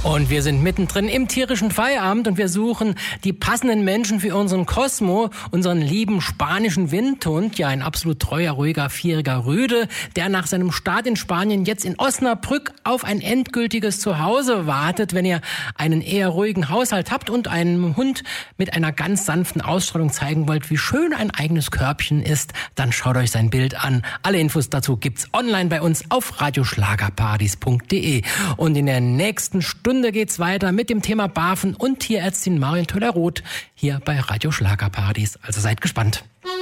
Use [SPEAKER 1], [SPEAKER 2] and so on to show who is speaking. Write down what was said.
[SPEAKER 1] Und wir sind mittendrin im tierischen Feierabend und wir suchen die passenden Menschen für unseren Cosmo, unseren lieben spanischen Windhund. Ja, ein absolut treuer, ruhiger, vierjähriger Rüde, der nach seinem Start in Spanien jetzt in Osnabrück auf ein endgültiges Zuhause wartet. Wenn ihr einen eher ruhigen Haushalt habt und einen Hund mit einer ganz sanften Ausstrahlung zeigen wollt, wie schön ein eigenes Körbchen ist, dann schaut euch sein Bild an. Alle Infos dazu gibt's online bei uns auf radioschlagerpartys.de. Und in der nächsten Stunde geht's weiter mit dem Thema Barfen und Tierärztin Marion Töller-Roth hier bei Radio Schlagerpartys. Also seid gespannt.